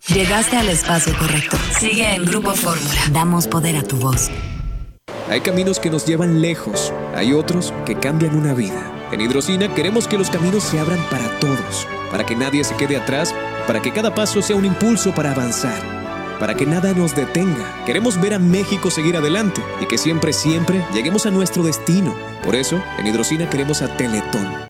Llegaste al espacio correcto. Sigue en Grupo Fórmula. Damos poder a tu voz. Hay caminos que nos llevan lejos. Hay otros que cambian una vida. En Hidrocina queremos que los caminos se abran para todos. Para que nadie se quede atrás. Para que cada paso sea un impulso para avanzar. Para que nada nos detenga. Queremos ver a México seguir adelante. Y que siempre, siempre lleguemos a nuestro destino. Por eso, en Hidrocina queremos a Teletón.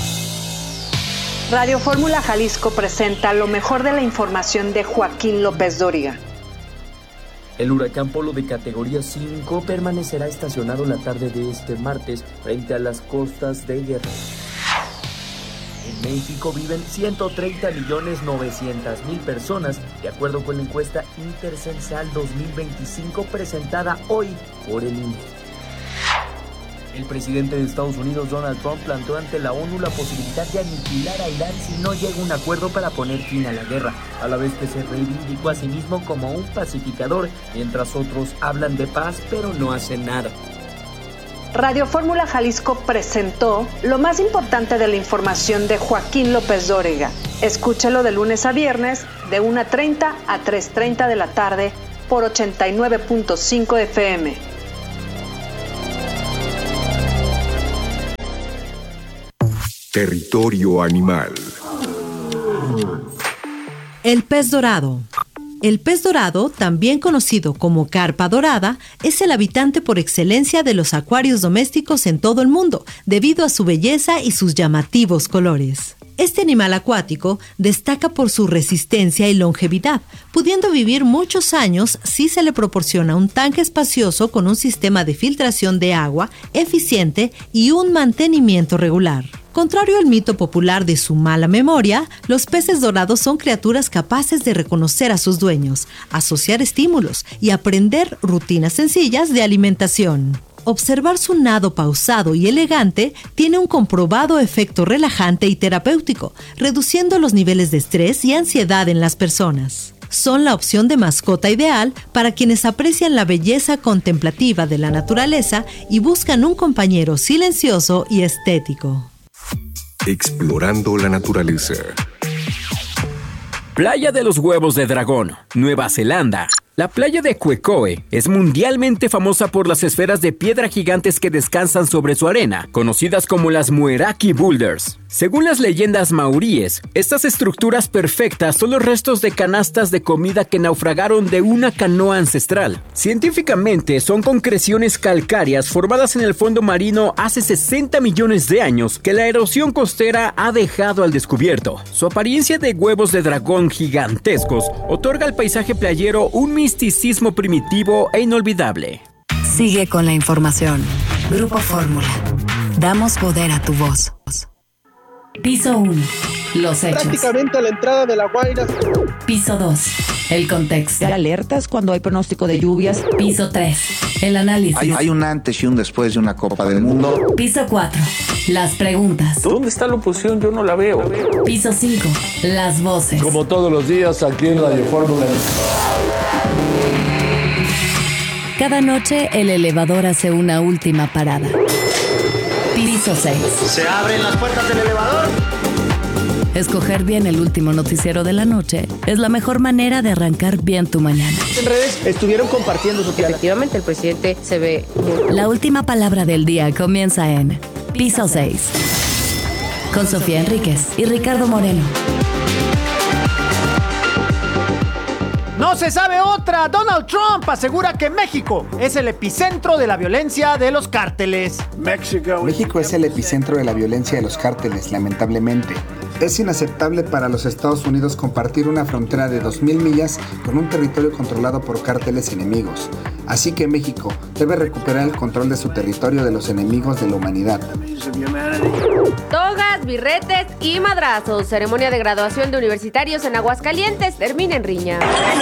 Radio Fórmula Jalisco presenta lo mejor de la información de Joaquín López Dóriga. El huracán Polo de categoría 5 permanecerá estacionado la tarde de este martes frente a las costas de Guerrero. En México viven 130.900.000 personas, de acuerdo con la encuesta Intercensal 2025 presentada hoy por el INEGI. El presidente de Estados Unidos, Donald Trump, planteó ante la ONU la posibilidad de aniquilar a Irán si no llega a un acuerdo para poner fin a la guerra, a la vez que se reivindicó a sí mismo como un pacificador, mientras otros hablan de paz pero no hacen nada. Radio Fórmula Jalisco presentó lo más importante de la información de Joaquín López Dóriga. Escúchelo de lunes a viernes, de 1:30 a 3:30 de la tarde, por 89.5 FM. Territorio animal. El pez dorado. El pez dorado, también conocido como carpa dorada, es el habitante por excelencia de los acuarios domésticos en todo el mundo, debido a su belleza y sus llamativos colores. Este animal acuático destaca por su resistencia y longevidad, pudiendo vivir muchos años si se le proporciona un tanque espacioso con un sistema de filtración de agua eficiente y un mantenimiento regular. Contrario al mito popular de su mala memoria, los peces dorados son criaturas capaces de reconocer a sus dueños, asociar estímulos y aprender rutinas sencillas de alimentación. Observar su nado pausado y elegante tiene un comprobado efecto relajante y terapéutico, reduciendo los niveles de estrés y ansiedad en las personas. Son la opción de mascota ideal para quienes aprecian la belleza contemplativa de la naturaleza y buscan un compañero silencioso y estético. Explorando la naturaleza. Playa de los Huevos de Dragón, Nueva Zelanda. La playa de Quecoe es mundialmente famosa por las esferas de piedra gigantes que descansan sobre su arena, conocidas como las Mueraki Boulders. Según las leyendas maoríes, estas estructuras perfectas son los restos de canastas de comida que naufragaron de una canoa ancestral. Científicamente, son concreciones calcáreas formadas en el fondo marino hace 60 millones de años que la erosión costera ha dejado al descubierto. Su apariencia de huevos de dragón gigantescos otorga al paisaje playero un misticismo primitivo e inolvidable. Sigue con la información. Grupo Fórmula. Damos poder a tu voz. Piso 1. Los hechos. Prácticamente a la entrada de La Guaira. Piso 2. El contexto. Alertas cuando hay pronóstico de lluvias. Piso 3. El análisis. Hay un antes y un después de una Copa del Mundo. Piso 4. Las preguntas. ¿Dónde está la oposición? Yo no la veo. Piso 5. Las voces. Como todos los días aquí en Radio Fórmula. Cada noche el elevador hace una última parada. Piso 6. Se abren las puertas del elevador. Escoger bien el último noticiero de la noche es la mejor manera de arrancar bien tu mañana. En redes estuvieron compartiendo su piada. Efectivamente, el presidente se ve muy... La última palabra del día comienza en Piso 6. Con Sofía Enríquez y Ricardo Moreno. No se sabe otra. Donald Trump asegura que México es el epicentro de la violencia de los cárteles. México es el epicentro de la violencia de los cárteles, lamentablemente. Es inaceptable para los Estados Unidos compartir una frontera de 2,000 millas con un territorio controlado por cárteles enemigos. Así que México debe recuperar el control de su territorio de los enemigos de la humanidad. Togas, birretes y madrazos. Ceremonia de graduación de universitarios en Aguascalientes termina en riña.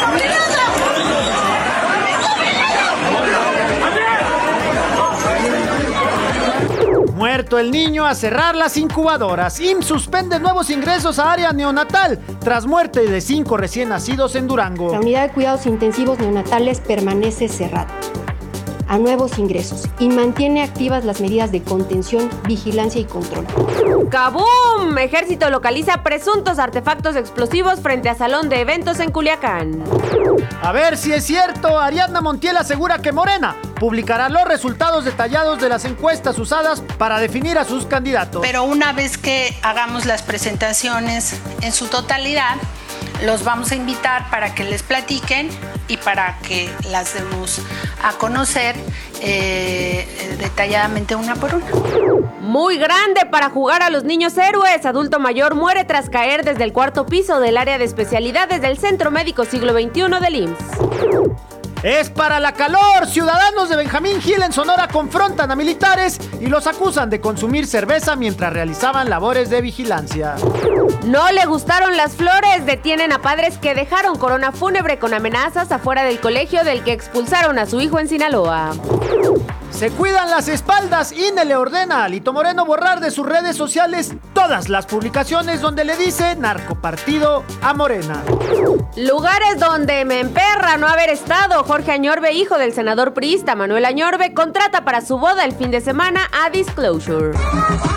Muerto el niño, a cerrar las incubadoras. IMSS suspende nuevos ingresos a área neonatal tras muerte de 5 recién nacidos en Durango. La unidad de cuidados intensivos neonatales permanece cerrada. a nuevos ingresos y mantiene activas las medidas de contención, vigilancia y control. ¡Kaboom! Ejército localiza presuntos artefactos explosivos frente a salón de eventos en Culiacán. A ver si es cierto, Ariadna Montiel asegura que Morena publicará los resultados detallados de las encuestas usadas para definir a sus candidatos. Pero una vez que hagamos las presentaciones en su totalidad, los vamos a invitar para que les platiquen y para que las demos a conocer detalladamente una por una. Muy grande para jugar a los niños héroes. Adulto mayor muere tras caer desde el 4º piso del área de especialidades del Centro Médico Siglo XXI del IMSS. Es para la calor. Ciudadanos de Benjamín Gil en Sonora confrontan a militares y los acusan de consumir cerveza mientras realizaban labores de vigilancia. No le gustaron las flores. Detienen a padres que dejaron corona fúnebre con amenazas afuera del colegio del que expulsaron a su hijo en Sinaloa. Se cuidan las espaldas. INE le ordena a Alito Moreno borrar de sus redes sociales todas las publicaciones donde le dice narcopartido a Morena. Lugares donde me emperra no haber estado. Jorge Añorbe, hijo del senador priista Manuel Añorbe, contrata para su boda el fin de semana a Disclosure.